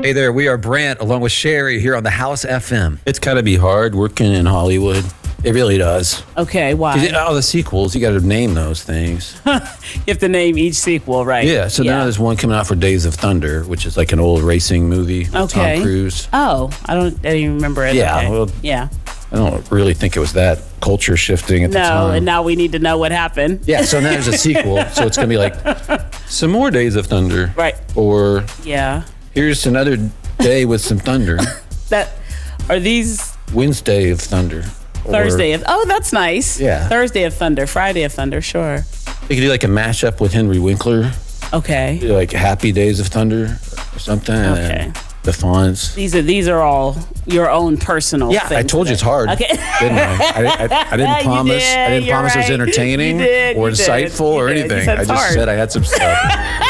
Hey there, we are Brant along with Sherry here on the House FM. It's got to be hard working in Hollywood. It really does. Okay, why? All the sequels, you got to name those things. You have to name each sequel, right? Yeah, so now there's one coming out for Days of Thunder, which is like an old racing movie with Okay. Tom Cruise. Oh, I didn't even remember it. Yeah, Okay. well, yeah. I don't really think it was that culture shifting at the time. No, and now we need to know what happened. Yeah, so now there's a sequel, so it's going to be like some more Days of Thunder. Right. Or Yeah. here's another day with some thunder. Are these Wednesday of Thunder. Or Thursday of? Oh, that's nice. Yeah. Thursday of Thunder, Friday of Thunder, sure. They could do like a mashup with Henry Winkler. Okay. Like Happy Days of Thunder or something. Okay. And the Fonz. These are all your own personal. Yeah, I things told you it's hard. Okay. Didn't I? I didn't You promise. did, I didn't you're promise it was right. entertaining You did, or you did. insightful or You did. You anything. said I it's just hard. said I had some stuff.